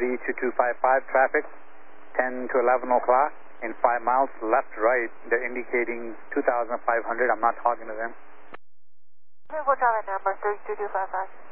32255 traffic, 10 to 11 o'clock, in 5 miles, left, right. They're indicating 2,500. I'm not talking to them. We'll try that number, 32255.